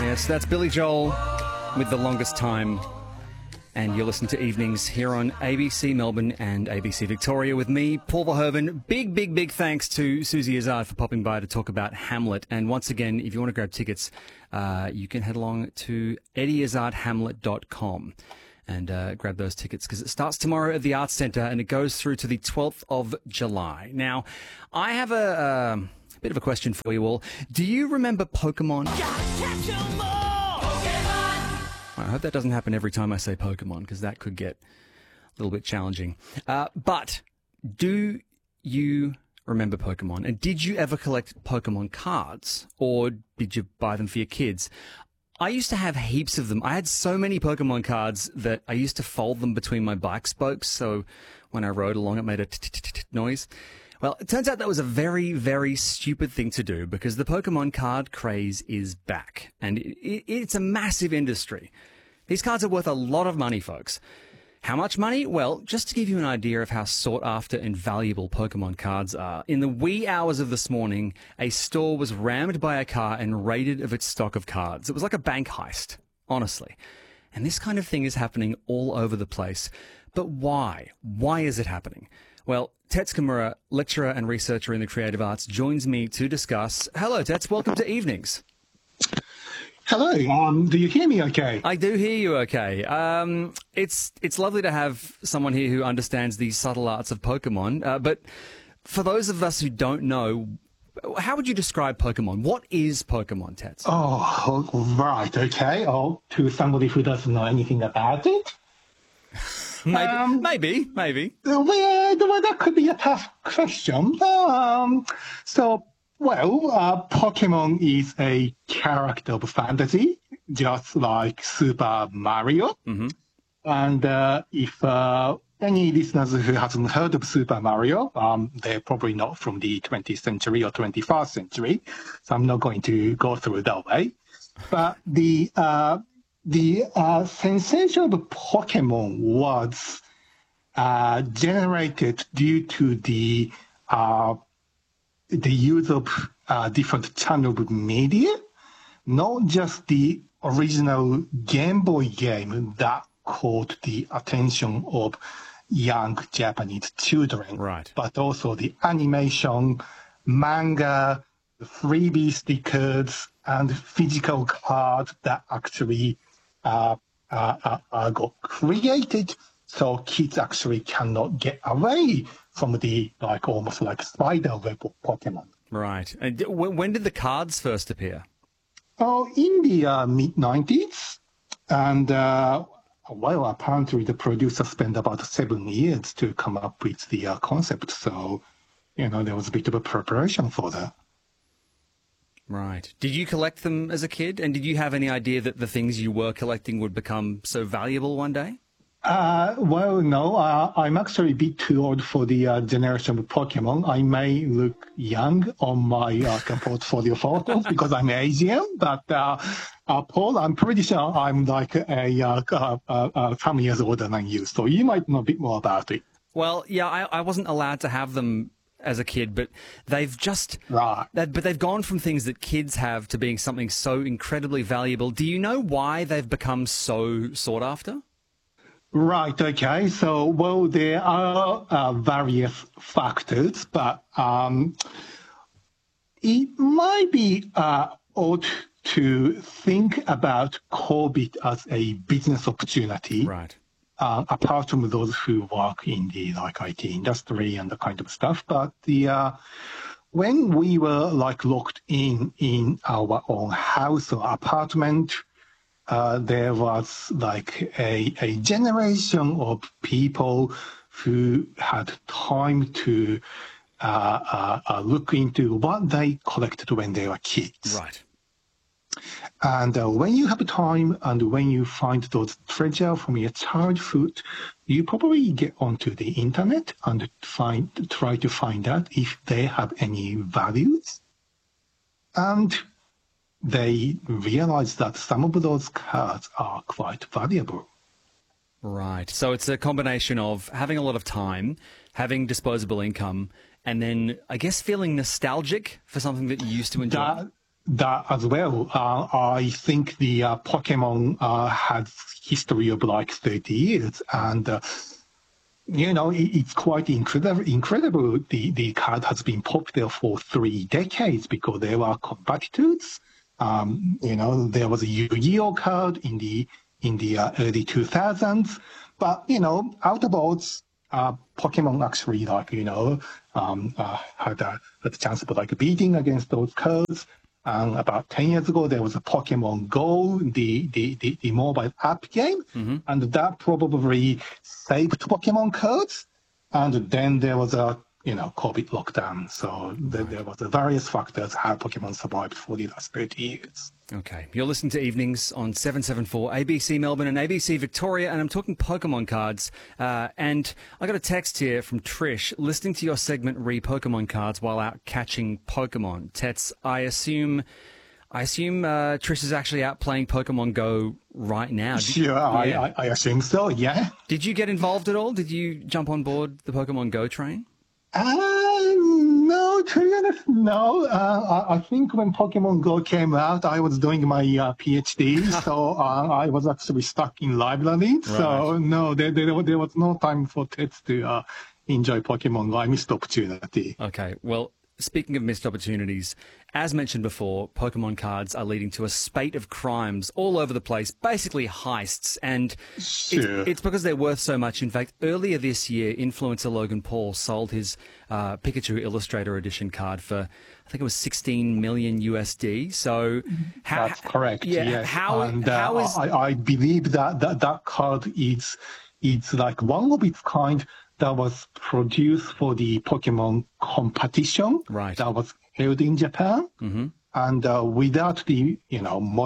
Yes, that's Billy Joel with The Longest Time. And you're listening to Evenings here on ABC Melbourne and ABC Victoria with me, Paul Verhoeven. Big thanks to Susie Azard for popping by to talk about Hamlet. And once again, if you want to grab tickets, you can head along to eddieazardhamlet.com and grab those tickets because it starts tomorrow at the Arts Centre and it goes through to the 12th of July. Now, I have a bit of a question for you all. Do you remember Pokemon? I hope that doesn't happen every time I say Pokemon because that could get a little bit challenging. But do you remember Pokemon? And did you ever collect Pokemon cards or did you buy them for your kids? I used to have heaps of them. I had so many Pokemon cards that I used to fold them between my bike spokes. So when I rode along, it made a noise. Well, it turns out that was a very stupid thing to do because the Pokemon card craze is back and it's a massive industry. These cards are worth a lot of money, folks. How much money? Well, just to give you an idea of how sought after and valuable Pokemon cards are, in the wee hours of this morning, a store was rammed by a car and raided of its stock of cards. It was like a bank heist, honestly. And this kind of thing is happening all over the place. But why? Why is it happening? Well, Tets Kimura, lecturer and researcher in the creative arts, joins me to discuss. Hello, Tets. Welcome to Evenings. Hello. Do you hear me okay? I do hear you okay. It's lovely to have someone here who understands the subtle arts of Pokemon. But for those of us who don't know, how would you describe Pokemon? What is Pokemon, Tets? Oh, right. Okay. Oh, to somebody who doesn't know anything about it. Maybe. Well, that could be a tough question. Pokemon is a character of fantasy, just like Super Mario. Mm-hmm. And if any listeners who hasn't heard of Super Mario, they're probably not from the 20th century or 21st century, so I'm not going to go through that way. But the sensation of Pokemon was generated due to the use of different channels of media, not just the original Game Boy game that caught the attention of young Japanese children, right, but also the animation, manga, the freebie stickers, and physical cards that actually got created, so kids actually cannot get away from the almost like spider web of Pokemon. Right. And when did the cards first appear? Oh, in the mid-90s, and apparently the producer spent about 7 years to come up with the concept. So, there was a bit of a preparation for that. Right. Did you collect them as a kid? And did you have any idea that the things you were collecting would become so valuable one day? No. I'm actually a bit too old for the generation of Pokemon. I may look young on my portfolio photos because I'm Asian, but Paul, I'm pretty sure I'm like some years older than you, so you might know a bit more about it. Well, yeah, I wasn't allowed to have them as a kid, but they've just they've gone from things that kids have to being something so incredibly valuable. Do you know why they've become so sought after? Right. Okay. So, there are various factors, but it might be odd to think about COVID as a business opportunity. Right. Apart from those who work in the IT industry and the kind of stuff, but when we were locked in our own house or apartment, there was a generation of people who had time to look into what they collected when they were kids. Right. And when you have time and when you find those treasures from your childhood, you probably get onto the internet and try to find out if they have any values. And they realize that some of those cards are quite valuable. Right. So it's a combination of having a lot of time, having disposable income, and then I guess feeling nostalgic for something that you used to enjoy. that as well. I think the Pokemon has history of like 30 years, and it's quite incredible. The card has been popular for 3 decades because there were competitors. There was a Yu-Gi-Oh card in the early 2000s, but out of odds, Pokemon actually had a chance of like beating against those cards. And about 10 years ago, there was a Pokemon Go, the mobile app game, and that probably saved Pokemon cards. And then there was a COVID lockdown. So there was various factors how Pokemon survived for the last 30 years. Okay. You're listening to Evenings on 774 ABC Melbourne and ABC Victoria, and I'm talking Pokemon cards. And I got a text here from Trish, listening to your segment Pokemon cards while out catching Pokemon. Tets, I assume Trish is actually out playing Pokemon Go right now. Sure, yeah. I assume so, yeah. Did you get involved at all? Did you jump on board the Pokemon Go train? No, to be honest, no. I think when Pokemon Go came out, I was doing my PhD, so I was actually stuck in library. Right. So no, there was no time for Tets to enjoy Pokemon Go. I missed the opportunity. Okay, well, speaking of missed opportunities, as mentioned before, Pokemon cards are leading to a spate of crimes all over the place, basically heists, and sure. it's because they're worth so much. In fact, earlier this year, influencer Logan Paul sold his Pikachu Illustrator Edition card for, I think it was 16 million USD. So that's correct. Yeah. Yes. How is I believe that card is like one of its kind that was produced for the Pokemon competition, right, that was held in Japan. And without the,